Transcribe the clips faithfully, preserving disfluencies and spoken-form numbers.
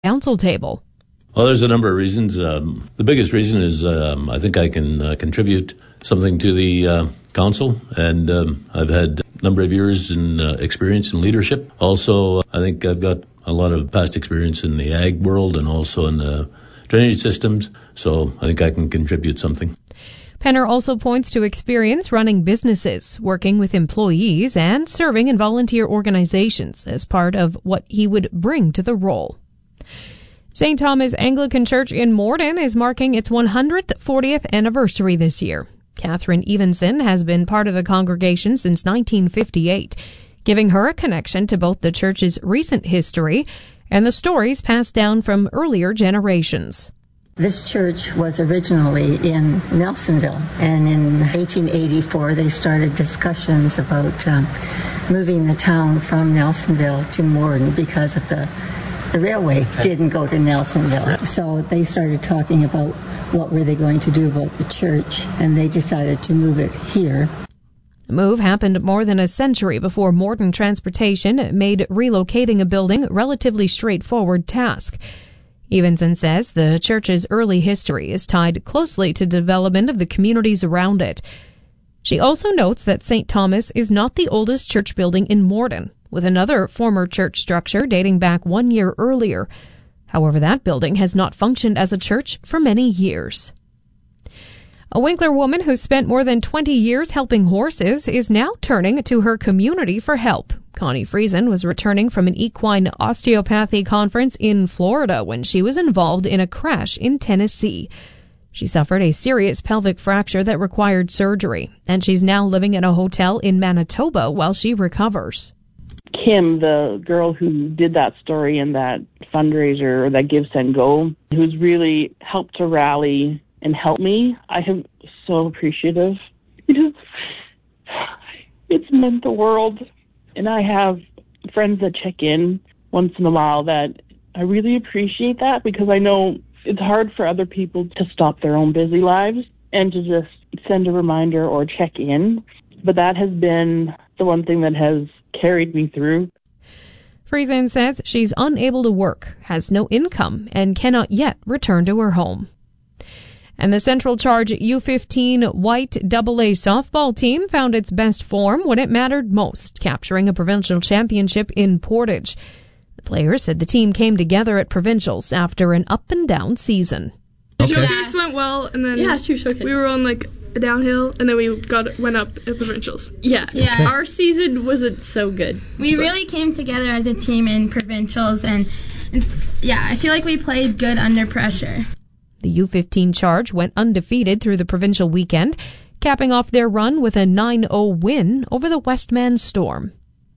council table. Well, there's a number of reasons. Um, the biggest reason is um, I think I can uh, contribute something to the uh, council, and um, I've had a number of years in uh, experience in leadership. Also, I think I've got a lot of past experience in the ag world and also in the drainage systems, so I think I can contribute something. Penner also points to experience running businesses, working with employees, and serving in volunteer organizations as part of what he would bring to the role. Saint Thomas Anglican Church in Morden is marking its one hundred fortieth anniversary this year. Catherine Evenson has been part of the congregation since nineteen fifty-eight, giving her a connection to both the church's recent history and the stories passed down from earlier generations. This church was originally in Nelsonville, and in eighteen eighty-four they started discussions about um, moving the town from Nelsonville to Morden because of the The railway didn't go to Nelsonville. So they started talking about what were they going to do about the church, and they decided to move it here. The move happened more than a century before Morden Transportation made relocating a building a relatively straightforward task. Evenson says the church's early history is tied closely to development of the communities around it. She also notes that Saint Thomas is not the oldest church building in Morden, with another former church structure dating back one year earlier. However, that building has not functioned as a church for many years. A Winkler woman who spent more than twenty years helping horses is now turning to her community for help. Connie Friesen was returning from an equine osteopathy conference in Florida when she was involved in a crash in Tennessee. She suffered a serious pelvic fracture that required surgery, and she's now living in a hotel in Manitoba while she recovers. Kim, the girl who did that story in that fundraiser, or that Give, Send, Go, who's really helped to rally and help me, I am so appreciative. Because it's meant the world. And I have friends that check in once in a while that I really appreciate that, because I know it's hard for other people to stop their own busy lives and to just send a reminder or check in. But that has been the one thing that has carried me through. Friesen says she's unable to work, has no income, and cannot yet return to her home. And the Central Charge U fifteen White double A softball team found its best form when it mattered most, capturing a provincial championship in Portage. The players said the team came together at provincials after an up-and-down season. Okay. Showcase went well, and then yeah, true showcase. We were on like a downhill, and then we got went up at provincials. Yeah, yeah. Okay. Our season wasn't so good. We but. really came together as a team in provincials, and, and yeah, I feel like we played good under pressure. The U fifteen Charge went undefeated through the provincial weekend, capping off their run with a nine oh win over the Westman Storm.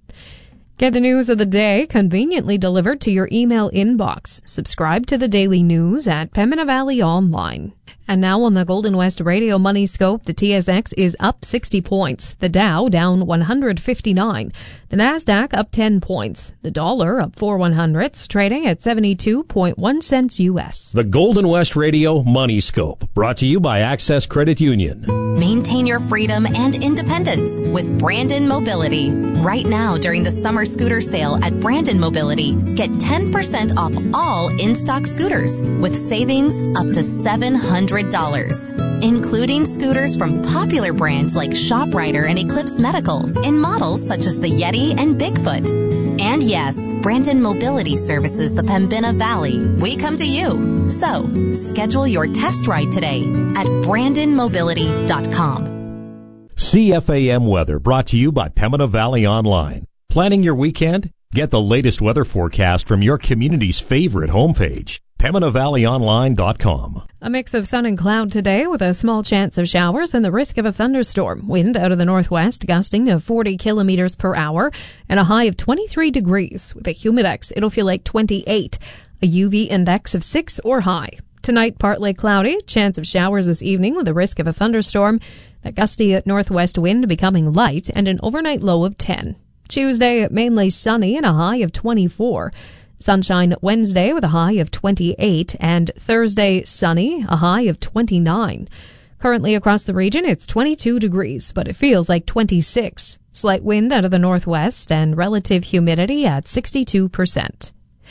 Get the news of the day conveniently delivered to your email inbox. Subscribe to the daily news at Pembina Valley Online. And now on the Golden West Radio Money Scope, the T S X is up sixty points. The Dow down one hundred fifty-nine. The Nasdaq up ten points. The dollar up four one hundredths, trading at seventy-two point one cents U S. The Golden West Radio Money Scope, brought to you by Access Credit Union. Maintain your freedom and independence with Brandon Mobility. Right now, during the summer scooter sale at Brandon Mobility, get ten percent off all in-stock scooters with savings up to seven hundred dollars, including scooters from popular brands like ShopRider and Eclipse Medical, in models such as the Yeti and Bigfoot. And yes, Brandon Mobility services the Pembina Valley. We come to you. So, schedule your test ride today at brandon mobility dot com. C F A M weather brought to you by Pembina Valley Online. Planning your weekend? Get the latest weather forecast from your community's favorite homepage, pembina valley online dot com. A mix of sun and cloud today with a small chance of showers and the risk of a thunderstorm. Wind out of the northwest gusting to forty kilometers per hour and a high of twenty-three degrees. With a humidex, it'll feel like twenty-eight. A U V index of six or high. Tonight, partly cloudy. Chance of showers this evening with a risk of a thunderstorm. The gusty northwest wind becoming light and an overnight low of ten. Tuesday, mainly sunny and a high of twenty-four. Sunshine Wednesday with a high of twenty-eight, and Thursday sunny, a high of twenty-nine. Currently across the region, it's twenty-two degrees, but it feels like twenty-six. Slight wind out of the northwest and relative humidity at sixty-two percent.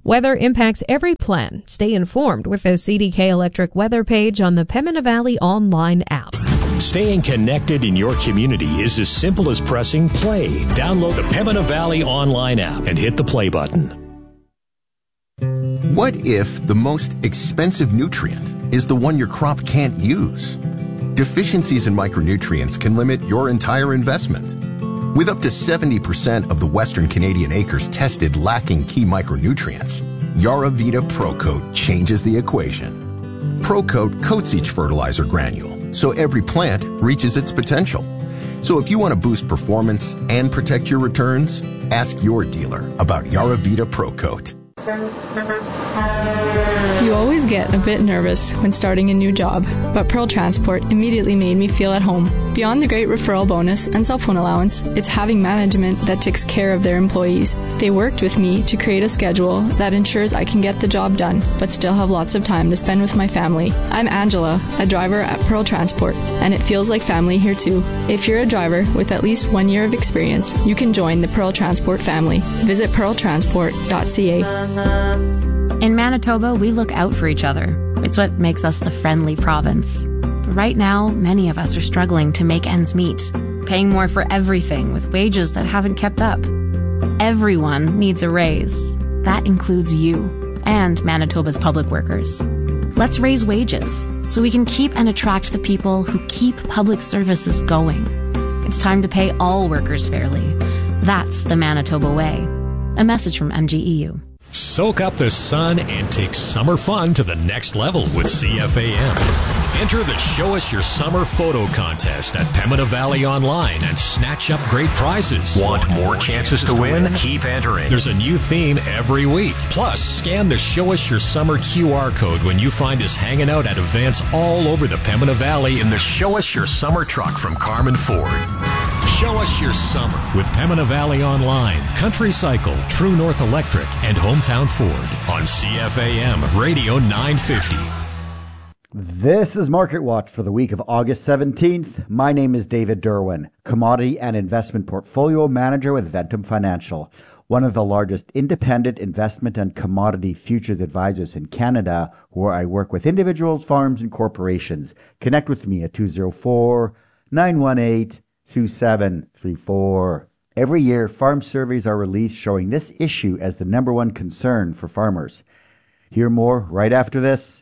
Weather impacts every plan. Stay informed with the C D K Electric weather page on the Pembina Valley online app. Staying connected in your community is as simple as pressing play. Download the Pembina Valley online app and hit the play button. What if the most expensive nutrient is the one your crop can't use? Deficiencies in micronutrients can limit your entire investment. With up to seventy percent of the Western Canadian acres tested lacking key micronutrients, Yaravita ProCoat changes the equation. ProCoat coats each fertilizer granule, so every plant reaches its potential. So if you want to boost performance and protect your returns, ask your dealer about Yaravita ProCoat. You always get a bit nervous when starting a new job, but Pearl Transport immediately made me feel at home. Beyond the great referral bonus and cell phone allowance, it's having management that takes care of their employees. They worked with me to create a schedule that ensures I can get the job done, but still have lots of time to spend with my family. I'm Angela, a driver at Pearl Transport, and it feels like family here too. If you're a driver with at least one year of experience, you can join the Pearl Transport family. Visit pearl transport dot c a. In Manitoba, we look out for each other. It's what makes us the friendly province. But right now, many of us are struggling to make ends meet, paying more for everything with wages that haven't kept up. Everyone needs a raise. That includes you and Manitoba's public workers. Let's raise wages so we can keep and attract the people who keep public services going. It's time to pay all workers fairly. That's the Manitoba way. A message from M G E U. Soak up the sun and take summer fun to the next level with C F A M. Enter the Show Us Your Summer photo contest at Pembina Valley Online and snatch up great prizes. Want more chances to win? Keep entering. There's a new theme every week. Plus, scan the Show Us Your Summer Q R code when you find us hanging out at events all over the Pembina Valley in the Show Us Your Summer truck from Carmen Ford. Show us your summer with Pembina Valley Online, Country Cycle, True North Electric, and Hometown Ford on C F A M Radio nine fifty. This is Market Watch for the week of August seventeenth. My name is David Derwin, Commodity and Investment Portfolio Manager with Ventum Financial, one of the largest independent investment and commodity futures advisors in Canada, where I work with individuals, farms, and corporations. Connect with me at two oh four, nine one eight, two seven three four. Every year, farm surveys are released showing this issue as the number one concern for farmers. Hear more right after this.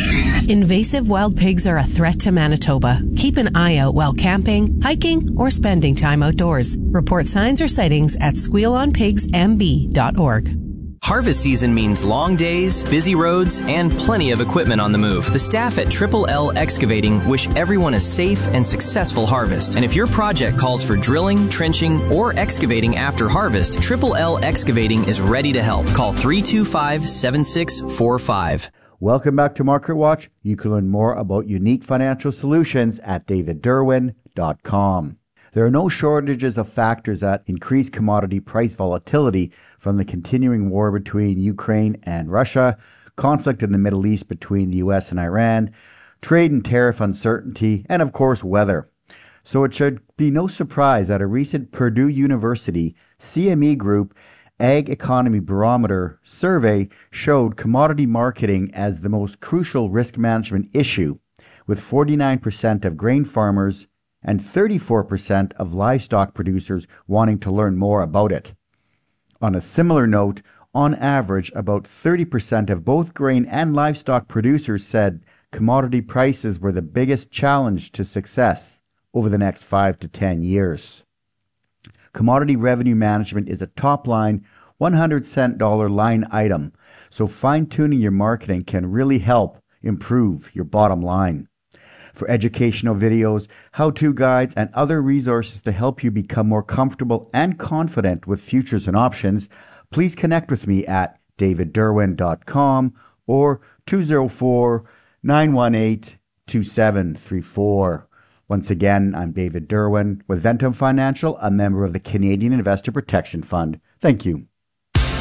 Invasive wild pigs are a threat to Manitoba. Keep an eye out while camping, hiking, or spending time outdoors. Report signs or sightings at squeal on pigs m b dot org. Harvest season means long days, busy roads, and plenty of equipment on the move. The staff at Triple L Excavating wish everyone a safe and successful harvest. And if your project calls for drilling, trenching, or excavating after harvest, Triple L Excavating is ready to help. Call three two five, seven six four five. Welcome back to Market Watch. You can learn more about unique financial solutions at david derwin dot com. There are no shortages of factors that increase commodity price volatility, from the continuing war between Ukraine and Russia, conflict in the Middle East between the U S and Iran, trade and tariff uncertainty, and of course weather. So it should be no surprise that a recent Purdue University C M E Group Ag Economy Barometer survey showed commodity marketing as the most crucial risk management issue, with forty-nine percent of grain farmers and thirty-four percent of livestock producers wanting to learn more about it. On a similar note, on average, about thirty percent of both grain and livestock producers said commodity prices were the biggest challenge to success over the next five to ten years. Commodity revenue management is a top-line, one hundred cent dollar line item, so fine-tuning your marketing can really help improve your bottom line. For educational videos, how-to guides, and other resources to help you become more comfortable and confident with futures and options, please connect with me at david derwin dot com or two oh four, nine one eight, two seven three four. Once again, I'm David Derwin with Ventum Financial, a member of the Canadian Investor Protection Fund. Thank you.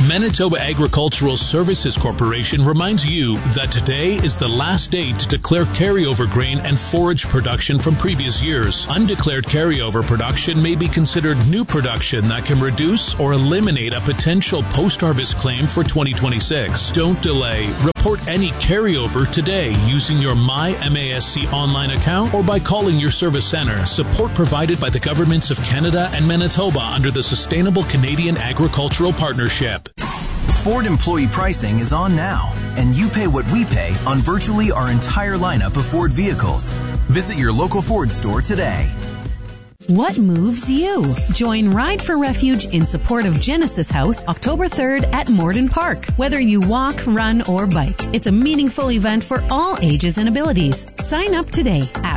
Manitoba Agricultural Services Corporation reminds you that today is the last day to declare carryover grain and forage production from previous years. Undeclared carryover production may be considered new production that can reduce or eliminate a potential post-harvest claim for twenty twenty-six. Don't delay. Report any carryover today using your MyMASC online account or by calling your service center. Support provided by the governments of Canada and Manitoba under the Sustainable Canadian Agricultural Partnership. Ford employee pricing is on now, and you pay what we pay on virtually our entire lineup of Ford vehicles. Visit your local Ford store today. What moves you? Join Ride for Refuge in support of Genesis House October third at Morden Park. Whether you walk, run, or bike, it's a meaningful event for all ages and abilities. Sign up today at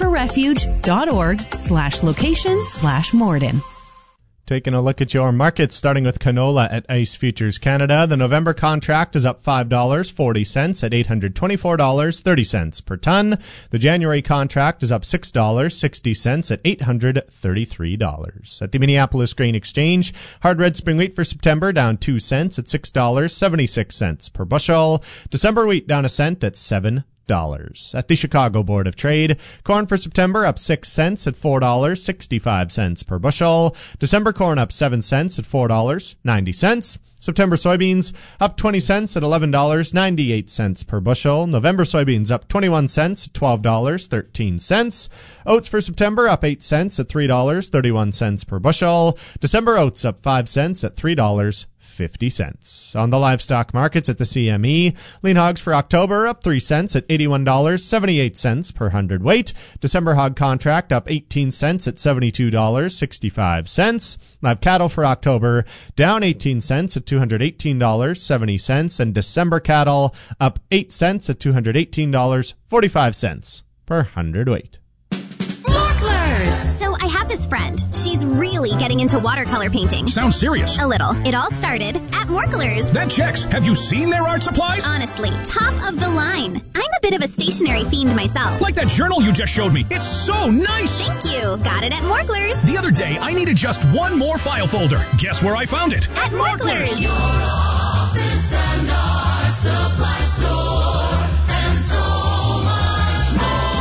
rideforrefuge.org slash location slash Morden. Taking a look at your markets, starting with canola at ICE Futures Canada. The November contract is up five dollars and forty cents at eight hundred twenty-four dollars and thirty cents per ton. The January contract is up six dollars and sixty cents at eight hundred thirty-three dollars. At the Minneapolis Grain Exchange, hard red spring wheat for September down two cents at six dollars and seventy-six cents per bushel. December wheat down a cent at seven dollars. Dollars. At the Chicago Board of Trade, corn for September up six cents at four dollars and sixty-five cents per bushel. December corn up seven cents at four dollars and ninety cents. September soybeans up twenty cents at eleven dollars and ninety-eight cents per bushel. November soybeans up twenty-one cents at twelve dollars and thirteen cents. Oats for September up eight cents at three dollars and thirty-one cents per bushel. December oats up five cents at three dollars and fifty cents. On the livestock markets at the C M E, lean hogs for October up three cents at eighty-one dollars and seventy-eight cents per hundredweight. December hog contract up eighteen cents at seventy-two dollars and sixty-five cents. Live cattle for October down eighteen cents at two hundred eighteen dollars and seventy cents, and December cattle up eight cents at two hundred eighteen dollars and forty-five cents per hundredweight. So I have this friend. She's really getting into watercolor painting. Sounds serious. A little. It all started at Morklers. That checks. Have you seen their art supplies? Honestly, top of the line. I'm a bit of a stationery fiend myself. Like that journal you just showed me. It's so nice. Thank you. Got it at Morklers. The other day, I needed just one more file folder. Guess where I found it? At Morklers. Your office and our supply store and so much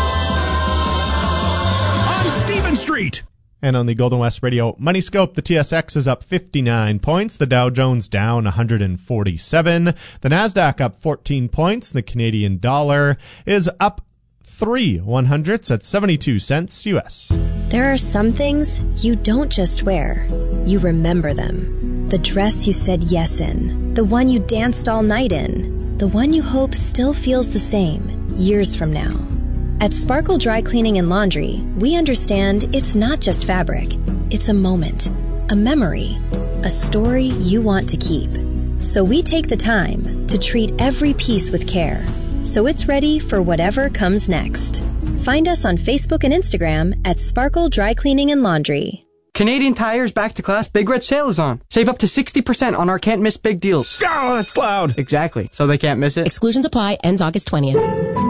more. On Stephen Street. And on the Golden West Radio Money Scope, the T S X is up fifty-nine points. The Dow Jones down one hundred forty-seven. The NASDAQ up fourteen points. The Canadian dollar is up three one hundredths at seventy-two cents U S. There are some things you don't just wear. You remember them. The dress you said yes in. The one you danced all night in. The one you hope still feels the same years from now. At Sparkle Dry Cleaning and Laundry, we understand it's not just fabric. It's a moment, a memory, a story you want to keep. So we take the time to treat every piece with care, so it's ready for whatever comes next. Find us on Facebook and Instagram at Sparkle Dry Cleaning and Laundry. Canadian Tire's Back to Class Big Red Sale is on. Save up to sixty percent on our can't miss big deals. Oh, that's loud. Exactly. So they can't miss it. Exclusions apply. Ends August twentieth.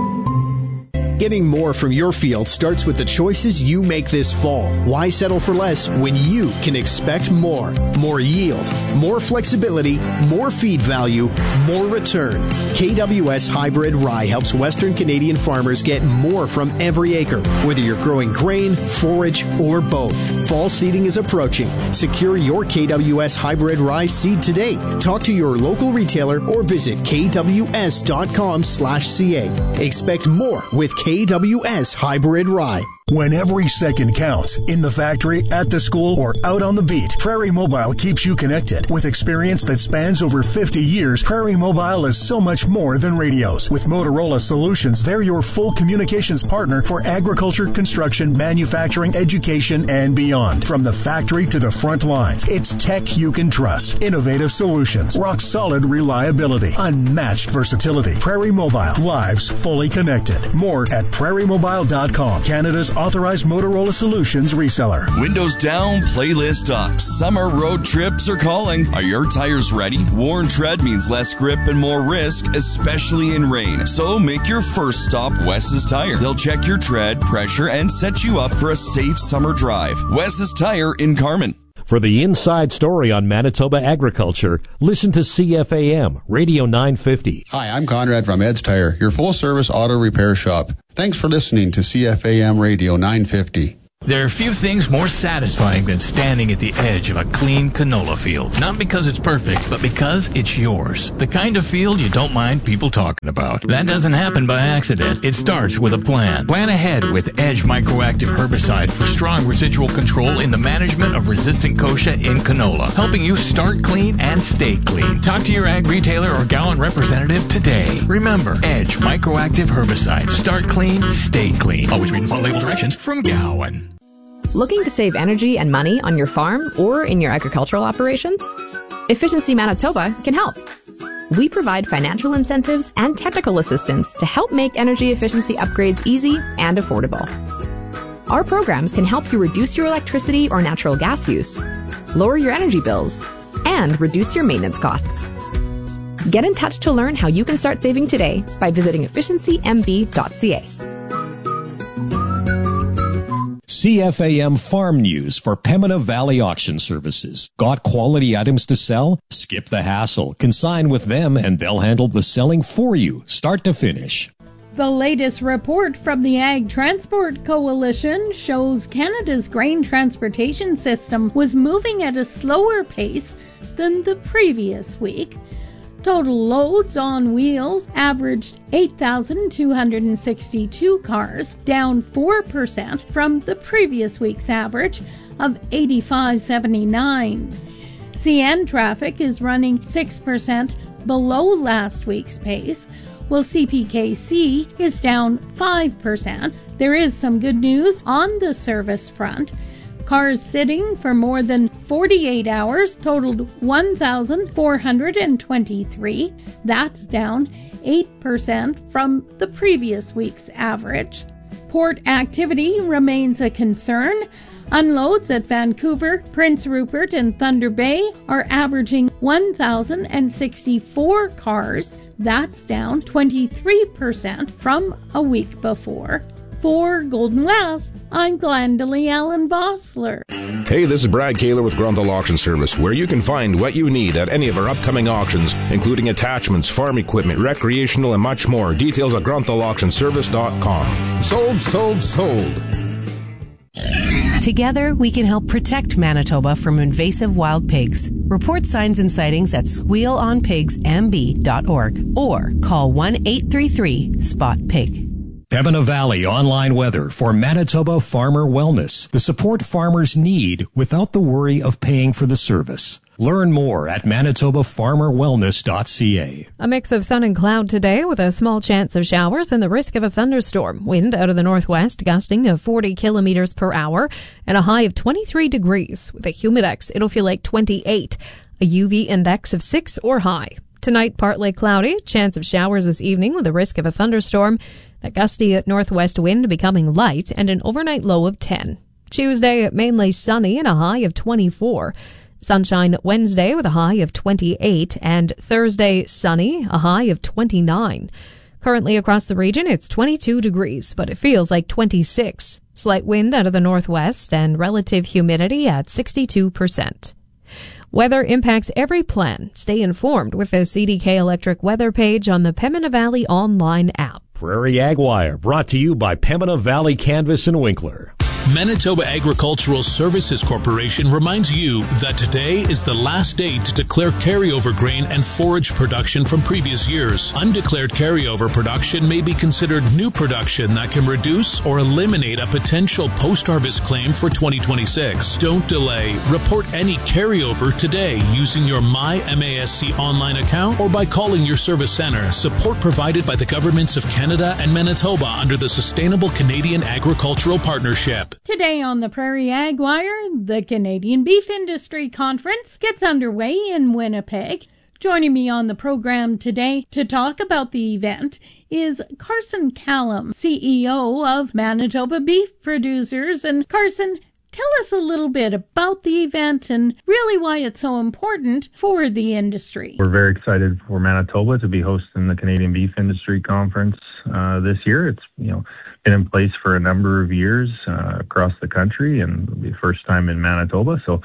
Getting more from your field starts with the choices you make this fall. Why settle for less when you can expect more? More yield, more flexibility, more feed value, more return. K W S Hybrid Rye helps Western Canadian farmers get more from every acre, whether you're growing grain, forage, or both. Fall seeding is approaching. Secure your K W S Hybrid Rye seed today. Talk to your local retailer or visit kws.com slash ca. Expect more with K W S Hybrid Rye. When every second counts, in the factory, at the school, or out on the beat, Prairie Mobile keeps you connected. With experience that spans over fifty years, Prairie Mobile is so much more than radios. With Motorola Solutions, they're your full communications partner for agriculture, construction, manufacturing, education, and beyond. From the factory to the front lines, it's tech you can trust. Innovative solutions, rock-solid reliability, unmatched versatility. Prairie Mobile, lives fully connected. More at prairie mobile dot com, Canada's authorized Motorola Solutions reseller. Windows down, playlist up. Summer road trips are calling. Are your tires ready? Worn tread means less grip and more risk, especially in rain. So make your first stop Wes's Tire. They'll check your tread, pressure, and set you up for a safe summer drive. Wes's Tire in Carman. For the inside story on Manitoba agriculture, listen to C F A M Radio nine fifty. Hi, I'm Conrad from Ed's Tire, your full-service auto repair shop. Thanks for listening to C F A M Radio nine fifty. There are few things more satisfying than standing at the edge of a clean canola field. Not because it's perfect, but because it's yours. The kind of field you don't mind people talking about. That doesn't happen by accident. It starts with a plan. Plan ahead with Edge Microactive Herbicide for strong residual control in the management of resistant kochia in canola, helping you start clean and stay clean. Talk to your ag retailer or Gowan representative today. Remember, Edge Microactive Herbicide. Start clean, stay clean. Always read and follow label directions from Gowan. Looking to save energy and money on your farm or in your agricultural operations? Efficiency Manitoba can help. We provide financial incentives and technical assistance to help make energy efficiency upgrades easy and affordable. Our programs can help you reduce your electricity or natural gas use, lower your energy bills, and reduce your maintenance costs. Get in touch to learn how you can start saving today by visiting efficiency m b dot c a. C F A M Farm News for Pembina Valley Auction Services. Got quality items to sell? Skip the hassle. Consign with them and they'll handle the selling for you, start to finish. The latest report from the Ag Transport Coalition shows Canada's grain transportation system was moving at a slower pace than the previous week. Total loads on wheels averaged eight thousand two hundred sixty-two cars, down four percent from the previous week's average of eighty-five seventy-nine. C N traffic is running six percent below last week's pace, while C P K C is down five percent. There is some good news on the service front. Cars sitting for more than forty-eight hours totaled one thousand four hundred twenty-three. That's down eight percent from the previous week's average. Port activity remains a concern. Unloads at Vancouver, Prince Rupert, and Thunder Bay are averaging one thousand sixty-four cars. That's down twenty-three percent from a week before. For Golden West, I'm Glendalee Allen Bossler. Hey, this is Brad Kaler with Grunthal Auction Service, where you can find what you need at any of our upcoming auctions, including attachments, farm equipment, recreational, and much more. Details at grunthal auction service dot com. Sold, sold, sold. Together, we can help protect Manitoba from invasive wild pigs. Report signs and sightings at squeal on pigs m b dot org or call one eight three three spot pig. Pembina Valley online weather for Manitoba Farmer Wellness. The support farmers need without the worry of paying for the service. Learn more at manitoba farmer wellness dot c a. A mix of sun and cloud today with a small chance of showers and the risk of a thunderstorm. Wind out of the northwest gusting of forty kilometers per hour and a high of twenty-three degrees. With a humidex, it'll feel like twenty-eight. A U V index of six or high. Tonight, partly cloudy. Chance of showers this evening with a risk of a thunderstorm. A gusty northwest wind becoming light and an overnight low of ten. Tuesday, mainly sunny and a high of twenty-four. Sunshine Wednesday with a high of twenty-eight, and Thursday sunny, a high of twenty-nine. Currently across the region, it's twenty-two degrees, but it feels like twenty-six. Slight wind out of the northwest and relative humidity at sixty-two percent. Weather impacts every plan. Stay informed with the C D K Electric weather page on the Pembina Valley online app. Prairie Ag Wire, brought to you by Pembina Valley Canvas and Winkler. Manitoba Agricultural Services Corporation reminds you that today is the last day to declare carryover grain and forage production from previous years. Undeclared carryover production may be considered new production that can reduce or eliminate a potential post-harvest claim for twenty twenty-six. Don't delay. Report any carryover today using your MyMASC online account or by calling your service center. Support provided by the governments of Canada and Manitoba under the Sustainable Canadian Agricultural Partnership. Today on the Prairie Ag Wire, the Canadian Beef Industry Conference gets underway in Winnipeg. Joining me on the program today to talk about the event is Carson Callum, C E O of Manitoba Beef Producers. And Carson, tell us a little bit about the event and really why it's so important for the industry. We're very excited for Manitoba to be hosting the Canadian Beef Industry Conference uh, this year. It's, you know, been in place for a number of years uh, across the country, and it'll be the first time in Manitoba. So it's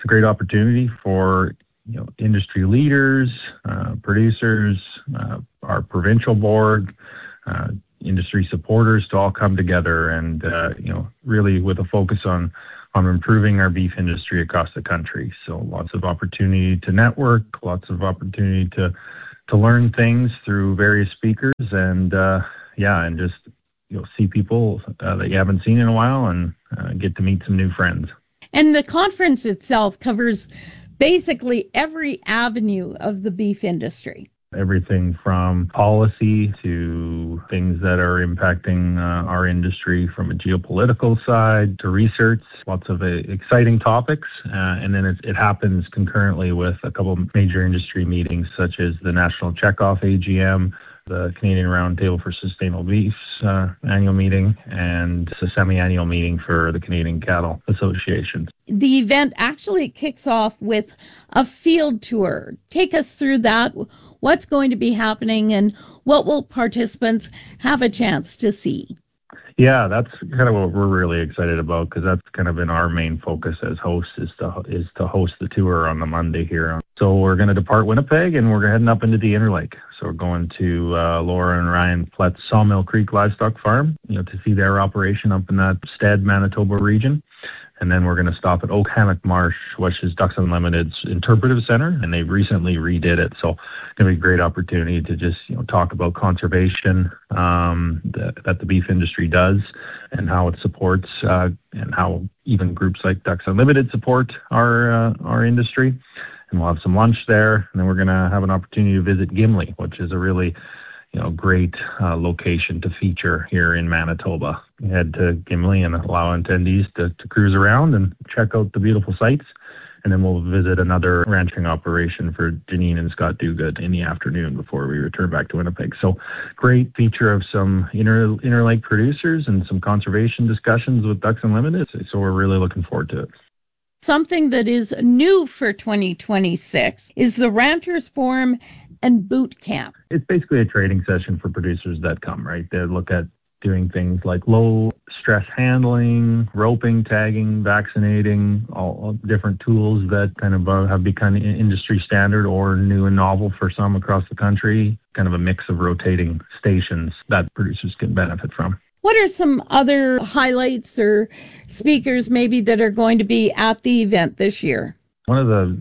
a great opportunity for you know industry leaders, uh, producers, uh, our provincial board, uh, industry supporters to all come together and uh, you know really with a focus on on improving our beef industry across the country. So lots of opportunity to network, lots of opportunity to to learn things through various speakers, and uh, yeah, and just you know see people uh, that you haven't seen in a while, and uh, get to meet some new friends. And the conference itself covers basically every avenue of the beef industry. Everything from policy to things that are impacting uh, our industry from a geopolitical side to research, lots of uh, exciting topics. Uh, and then it, it happens concurrently with a couple of major industry meetings, such as the National Checkoff A G M, the Canadian Roundtable for Sustainable Beef's uh, annual meeting, and the semi-annual meeting for the Canadian Cattle Association. The event actually kicks off with a field tour. Take us through that. What's going to be happening and what will participants have a chance to see? Yeah, that's kind of what we're really excited about, because that's kind of been our main focus as hosts is to is to host the tour on the Monday here. So we're going to depart Winnipeg and we're heading up into the Interlake. So we're going to uh, Laura and Ryan Plett's Sawmill Creek Livestock Farm, you know, to see their operation up in that Stead, Manitoba region. And then we're going to stop at Oak-Hammock Marsh, which is Ducks Unlimited's interpretive center, and they recently redid it. So it's going to be a great opportunity to just you know talk about conservation um, that, that the beef industry does, and how it supports, uh, and how even groups like Ducks Unlimited support our uh, our industry. And we'll have some lunch there, and then we're going to have an opportunity to visit Gimli, which is a really you know, great uh, location to feature here in Manitoba. We head to Gimli and allow attendees to, to cruise around and check out the beautiful sights. And then we'll visit another ranching operation for Janine and Scott Duguid in the afternoon before we return back to Winnipeg. So great feature of some inter, interlake producers and some conservation discussions with Ducks Unlimited. So we're really looking forward to it. Something that is new for twenty twenty-six is the Ranchers Forum and Boot Camp. It's basically a training session for producers that come, right? They look at doing things like low stress handling, roping, tagging, vaccinating, all, all different tools that kind of uh, have become industry standard or new and novel for some across the country, kind of a mix of rotating stations that producers can benefit from. What are some other highlights or speakers maybe that are going to be at the event this year? One of the,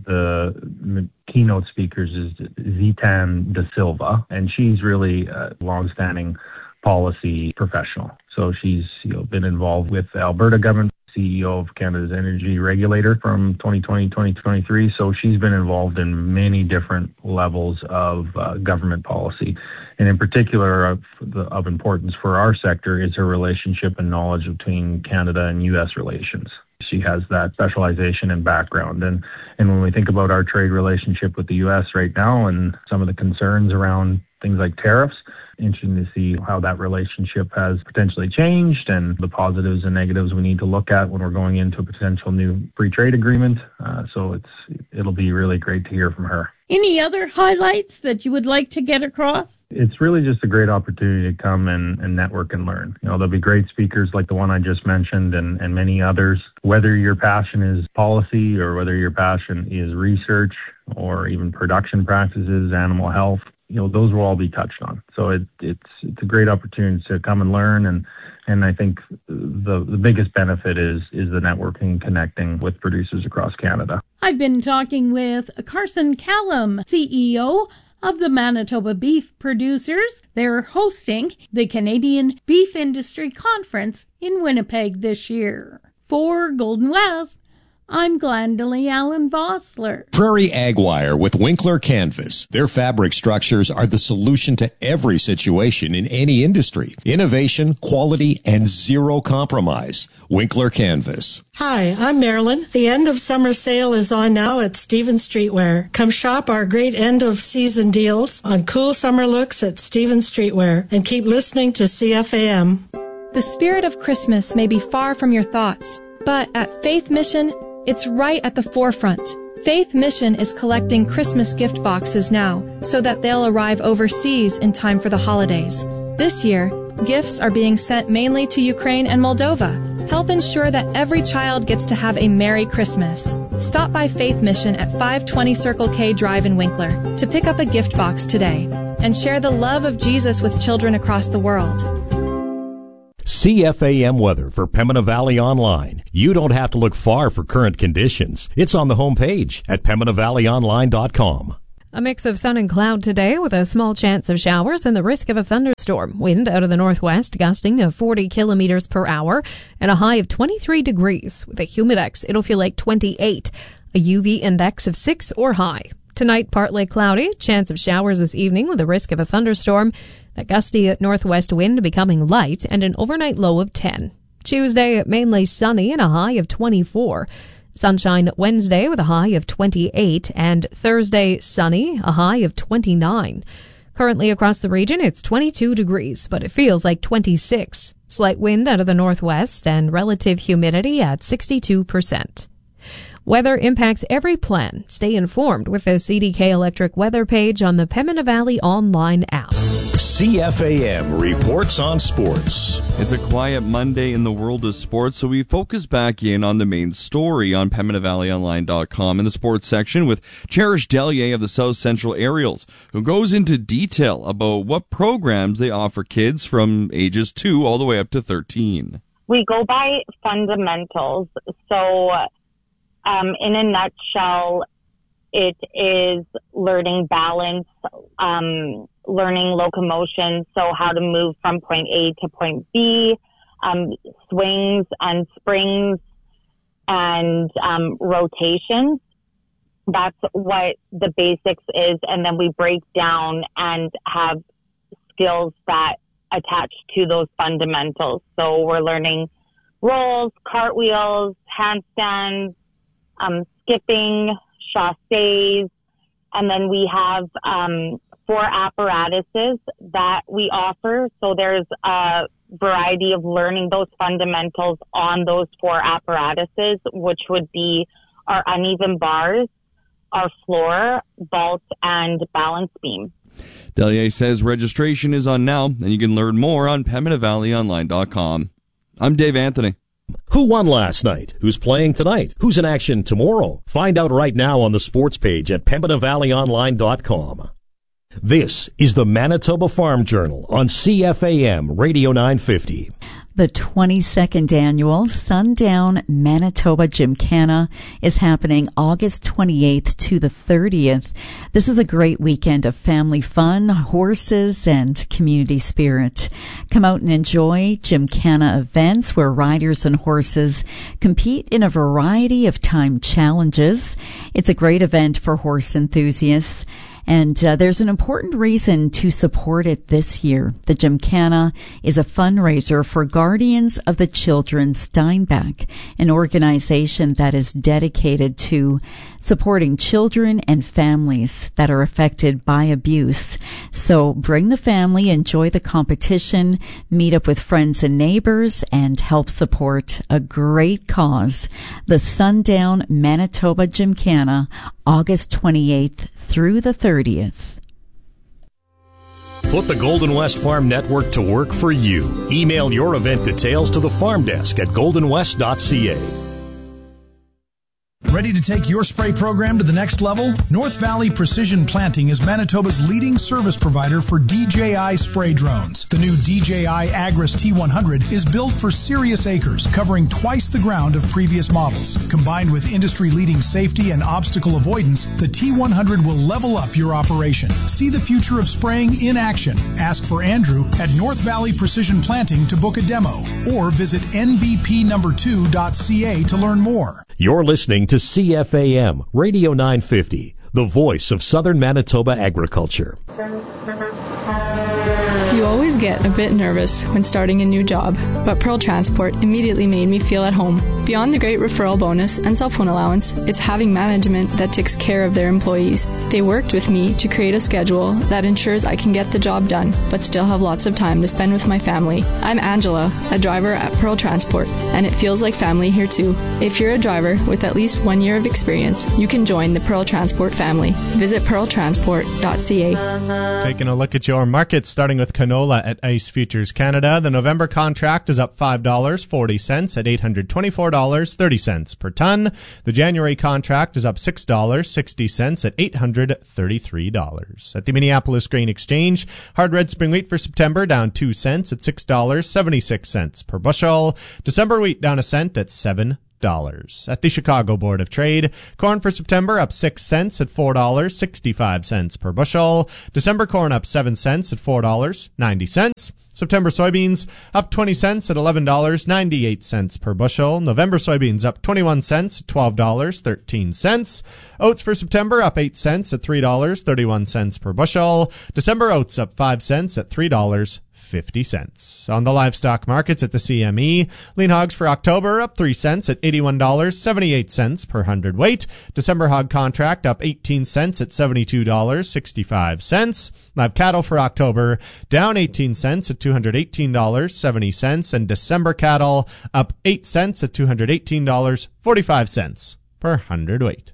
the keynote speakers is Zitan Da Silva, and she's really a longstanding policy professional. So she's you know, been involved with the Alberta government, C E O of Canada's energy regulator from twenty twenty to twenty twenty-three. So she's been involved in many different levels of uh, government policy. And in particular, of, the, of importance for our sector is her relationship and knowledge between Canada and U S relations. She has that specialization and background. And, and when we think about our trade relationship with the U S right now and some of the concerns around things like tariffs, interesting to see how that relationship has potentially changed and the positives and negatives we need to look at when we're going into a potential new free trade agreement. Uh, so it's it'll be really great to hear from her. Any other highlights that you would like to get across? It's really just a great opportunity to come and, and network and learn. You know, there'll be great speakers like the one I just mentioned and, and many others. Whether your passion is policy or whether your passion is research or even production practices, animal health, you know, those will all be touched on. So it, it's it's a great opportunity to come and learn. And, and I think the the biggest benefit is is the networking and connecting with producers across Canada. I've been talking with Carson Callum, C E O of the Manitoba Beef Producers. They're hosting the Canadian Beef Industry Conference in Winnipeg this year. For Golden West, I'm Glendalee Allen Vossler. Prairie Ag Wire with Winkler Canvas. Their fabric structures are the solution to every situation in any industry. Innovation, quality, and zero compromise. Winkler Canvas. Hi, I'm Marilyn. The end of summer sale is on now at Stevens Streetwear. Come shop our great end of season deals on cool summer looks at Stevens Streetwear and keep listening to C F A M. The spirit of Christmas may be far from your thoughts, but at Faith Mission, it's right at the forefront. Faith Mission is collecting Christmas gift boxes now so that they'll arrive overseas in time for the holidays. This year, gifts are being sent mainly to Ukraine and Moldova. Help ensure that every child gets to have a Merry Christmas. Stop by Faith Mission at five twenty Circle K Drive in Winkler to pick up a gift box today and share the love of Jesus with children across the world. C F A M weather for Pembina Valley Online. You don't have to look far for current conditions. It's on the homepage at pembina valley online dot com. A mix of sun and cloud today with a small chance of showers and the risk of a thunderstorm. Wind out of the northwest gusting to forty kilometers per hour and a high of twenty-three degrees. With a humidex, it'll feel like twenty-eight. A U V index of six or high. Tonight, partly cloudy. Chance of showers this evening with a risk of a thunderstorm. That gusty northwest wind becoming light and an overnight low of ten. Tuesday, mainly sunny and a high of twenty-four. Sunshine Wednesday with a high of twenty-eight, and Thursday sunny, a high of twenty-nine. Currently across the region, it's twenty-two degrees, but it feels like twenty-six. Slight wind out of the northwest and relative humidity at sixty-two percent. Weather impacts every plan. Stay informed with the C D K Electric weather page on the Pembina Valley online app. C F A M reports on sports. It's a quiet Monday in the world of sports, so we focus back in on the main story on pembina valley online dot com in the sports section with Cherish Dellier of the South Central Aerials, who goes into detail about what programs they offer kids from ages two all the way up to thirteen. We go by fundamentals, so Um, in a nutshell, it is learning balance, um, learning locomotion, so how to move from point A to point B, um, swings and springs, and um, rotations. That's what the basics is, and then we break down and have skills that attach to those fundamentals. So we're learning rolls, cartwheels, handstands, Um, skipping, chassés, and then we have um, four apparatuses that we offer. So there's a variety of learning those fundamentals on those four apparatuses, which would be our uneven bars, our floor, vault, and balance beam. Dellier says registration is on now, and you can learn more on pembina valley online dot com. I'm Dave Anthony. Who won last night? Who's playing tonight? Who's in action tomorrow? Find out right now on the sports page at pembina valley online dot com. This is the Manitoba Farm Journal on C F A M Radio nine fifty. The twenty-second annual Sundown Manitoba Gymkhana is happening August twenty-eighth to the thirtieth. This is a great weekend of family fun, horses, and community spirit. Come out and enjoy Gymkhana events where riders and horses compete in a variety of time challenges. It's a great event for horse enthusiasts. And uh, there's an important reason to support it this year. The Gymkhana is a fundraiser for Guardians of the Children Steinbach, an organization that is dedicated to supporting children and families that are affected by abuse. So bring the family, enjoy the competition, meet up with friends and neighbors, and help support a great cause. The Sundown Manitoba Gymkhana, August twenty-eighth through the thirtieth. Put the Golden West Farm Network to work for you. Email your event details to the farm desk at golden west dot c a. Ready to take your spray program to the next level? North Valley Precision Planting is Manitoba's leading service provider for D J I spray drones. The new D J I Agris T one hundred is built for serious acres, covering twice the ground of previous models. Combined with industry-leading safety and obstacle avoidance, the T one hundred will level up your operation. See the future of spraying in action. Ask for Andrew at North Valley Precision Planting to book a demo, or visit N V P number two dot c a to learn more. You're listening to C F A M Radio nine fifty, the voice of Southern Manitoba agriculture. You always get a bit nervous when starting a new job, but Pearl Transport immediately made me feel at home. Beyond the great referral bonus and cell phone allowance, it's having management that takes care of their employees. They worked with me to create a schedule that ensures I can get the job done, but still have lots of time to spend with my family. I'm Angela, a driver at Pearl Transport, and it feels like family here too. If you're a driver with at least one year of experience, you can join the Pearl Transport family. Visit pearl transport dot c a. Taking a look at your markets, starting with canola at Ice Futures Canada. The November contract is up five dollars and forty cents at eight hundred twenty-four dollars and thirty cents per ton. The January contract is up six dollars and sixty cents at eight hundred thirty-three dollars. At the Minneapolis Grain Exchange, hard red spring wheat for September down two cents at six dollars and seventy-six cents per bushel. December wheat down a cent at seven dollars. At the Chicago Board of Trade, corn for September up six cents at four dollars and sixty-five cents per bushel. December corn up seven cents at four dollars and ninety cents. September soybeans up twenty cents at eleven dollars and ninety-eight cents per bushel. November soybeans up twenty-one cents at twelve dollars and thirteen cents. Oats for September up eight cents at three dollars and thirty-one cents per bushel. December oats up five cents at three dollars and fifty cents. On the livestock markets at the C M E, lean hogs for October up three cents at eighty-one dollars and seventy-eight cents per hundredweight. December hog contract up eighteen cents at seventy-two dollars and sixty-five cents. Live cattle for October down eighteen cents at two hundred eighteen dollars and seventy cents, and December cattle up eight cents at two hundred eighteen dollars and forty-five cents per hundredweight.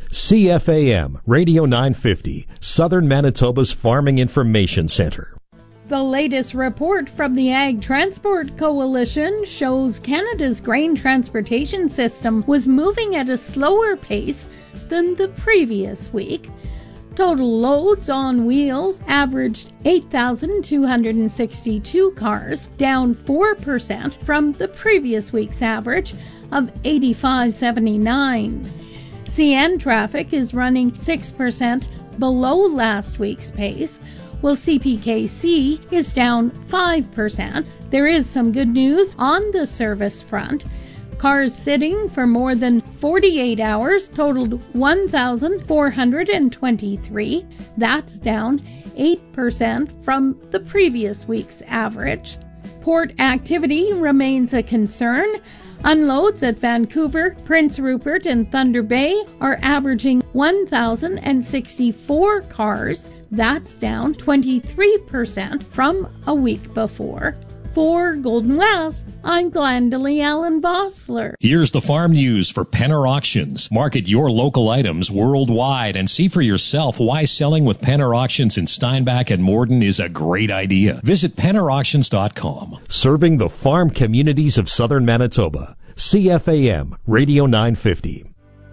C F A M Radio nine fifty, Southern Manitoba's Farming Information Center. The latest report from the Ag Transport Coalition shows Canada's grain transportation system was moving at a slower pace than the previous week. Total loads on wheels averaged eight thousand two hundred sixty-two cars, down four percent from the previous week's average of eighty-five seventy-nine. C N traffic is running six percent below last week's pace, while C P K C is down five percent. There is some good news on the service front. Cars sitting for more than forty-eight hours totaled one thousand four hundred twenty-three. That's down eight percent from the previous week's average. Port activity remains a concern. Unloads at Vancouver, Prince Rupert, and Thunder Bay are averaging one thousand sixty-four cars. That's down twenty-three percent from a week before. For Golden West, I'm Glendalee Allen Bossler. Here's the farm news for Penner Auctions. Market your local items worldwide and see for yourself why selling with Penner Auctions in Steinbach and Morden is a great idea. Visit penner auctions dot com. Serving the farm communities of southern Manitoba. C F A M Radio nine fifty.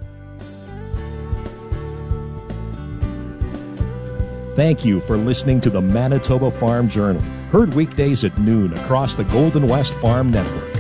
Thank you for listening to the Manitoba Farm Journal, heard weekdays at noon across the Golden West Farm Network.